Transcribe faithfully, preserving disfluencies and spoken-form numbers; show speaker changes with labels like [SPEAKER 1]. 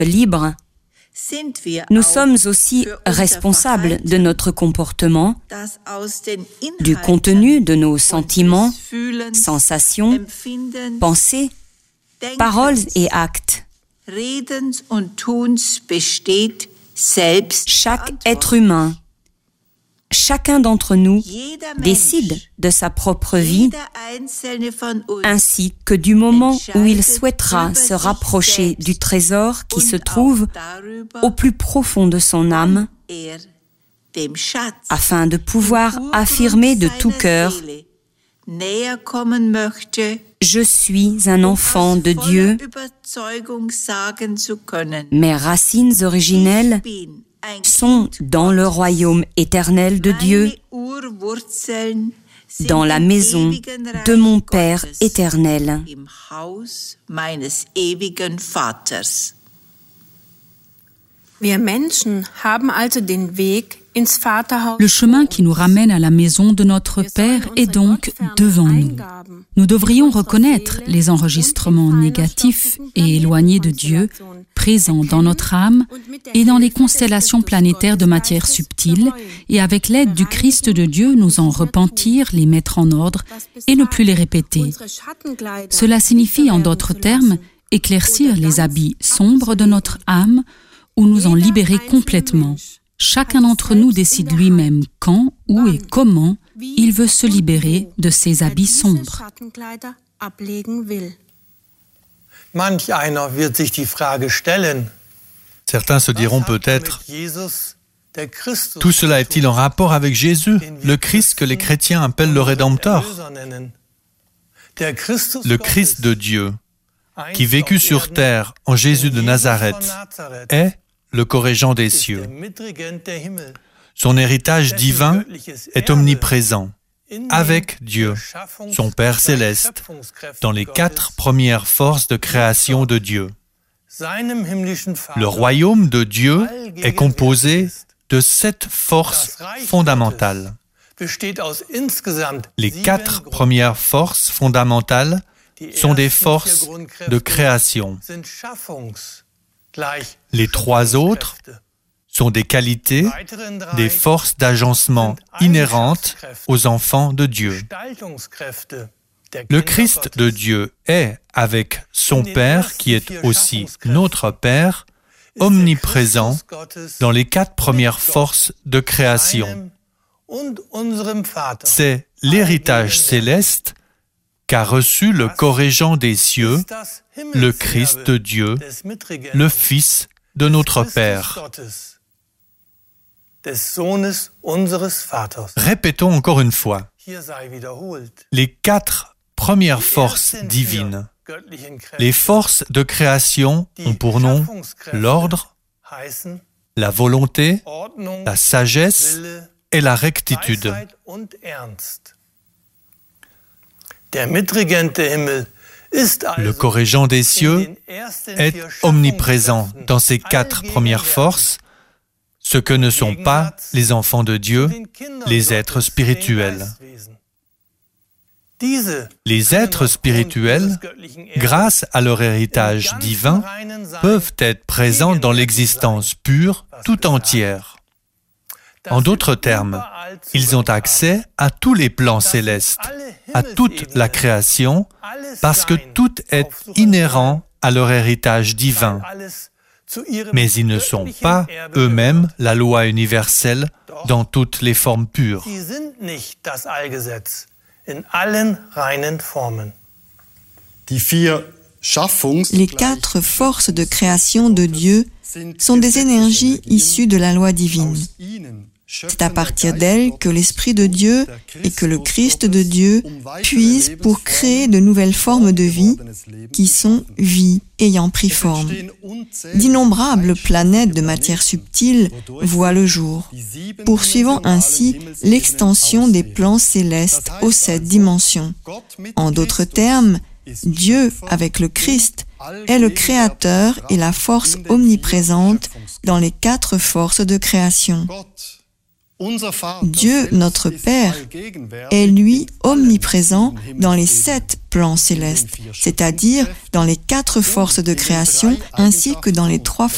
[SPEAKER 1] libres, nous sommes aussi responsables de notre comportement, du contenu de nos sentiments, sensations, pensées, paroles et actes. Chaque être humain, chacun d'entre nous décide de sa propre vie, ainsi que du moment où il souhaitera se rapprocher du trésor qui se trouve au plus profond de son âme, afin de pouvoir affirmer de tout cœur « Je suis un enfant de Dieu ». Mes racines originelles sont dans le royaume éternel de Dieu, dans la maison de mon Père éternel.
[SPEAKER 2] Le chemin qui nous ramène à la maison de notre Père est donc devant nous. Nous devrions reconnaître les enregistrements négatifs et éloignés de Dieu présents dans notre âme et dans les constellations planétaires de matière subtile, et avec l'aide du Christ de Dieu, nous en repentir, les mettre en ordre et ne plus les répéter. Cela signifie, en d'autres termes, éclaircir les habits sombres de notre âme ou nous en libérer complètement. Chacun d'entre nous décide lui-même quand, où et comment il veut se libérer de ces habits sombres.
[SPEAKER 3] Certains se diront peut-être, tout cela est-il en rapport avec Jésus, le Christ que les chrétiens appellent le Rédempteur? Le Christ de Dieu, qui vécut sur terre en Jésus de Nazareth, est le corrigant des cieux. Son héritage divin est omniprésent, avec Dieu, son Père céleste, dans les quatre premières forces de création de Dieu. Le royaume de Dieu est composé de sept forces fondamentales. Les quatre premières forces fondamentales sont des forces de création. Les trois autres sont des qualités, des forces d'agencement inhérentes aux enfants de Dieu. Le Christ de Dieu est, avec son Père, qui est aussi notre Père, omniprésent dans les quatre premières forces de création. C'est l'héritage céleste qu'a reçu le corrigant des cieux, le Christ de Dieu, le Fils de notre Père. Répétons encore une fois. Les quatre premières forces divines, les forces de création ont pour nom l'ordre, la volonté, la sagesse et la rectitude. Le corrigeant des cieux est omniprésent dans ces quatre premières forces, ce que ne sont pas les enfants de Dieu, les êtres spirituels. Les êtres spirituels, grâce à leur héritage divin, peuvent être présents dans l'existence pure tout entière. En d'autres termes, ils ont accès à tous les plans célestes, à toute la création, parce que tout est inhérent à leur héritage divin. Mais ils ne sont pas eux-mêmes la loi universelle dans toutes les formes pures.
[SPEAKER 4] Les quatre forces de création de Dieu sont des énergies issues de la loi divine. C'est à partir d'elles que l'Esprit de Dieu et que le Christ de Dieu puisent pour créer de nouvelles formes de vie qui sont vie ayant pris forme. D'innombrables planètes de matière subtile voient le jour, poursuivant ainsi l'extension des plans célestes aux sept dimensions. En d'autres termes, Dieu, avec le Christ, est le Créateur et la force omniprésente dans les quatre forces de création. Dieu, notre Père, est lui omniprésent dans les sept plans célestes, c'est-à-dire dans les quatre forces de création ainsi que dans les trois